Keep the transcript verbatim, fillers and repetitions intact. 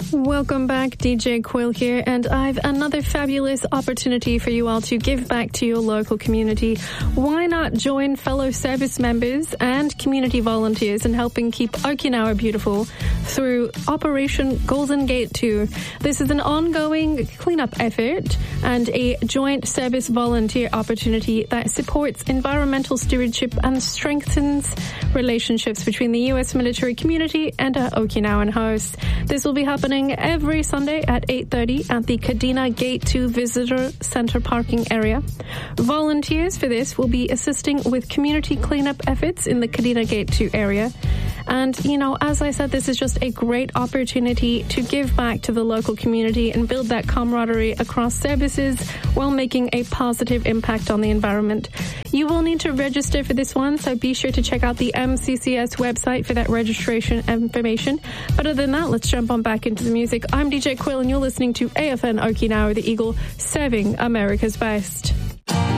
Welcome back, D J Quill here, and I've another fabulous opportunity for you all to give back to your local community. Why not join fellow service members and community volunteers in helping keep Okinawa beautiful through Operation Golden Gate two? This is an ongoing cleanup effort and a joint service volunteer opportunity that supports environmental stewardship and strengthens relationships between the U S military community and our Okinawan hosts. This will be happening every Sunday at eight thirty at the Kadena Gate two Visitor Center parking area. Volunteers for this will be assisting with community cleanup efforts in the Kadena Gate two area. And, you know, as I said, this is just a great opportunity to give back to the local community and build that camaraderie across services while making a positive impact on the environment. You will need to register for this one, so be sure to check out the M C C S website for that registration information. But other than that, let's jump on back into the music. I'm D J Quill, and you're listening to A F N Okinawa, the Eagle, serving America's best.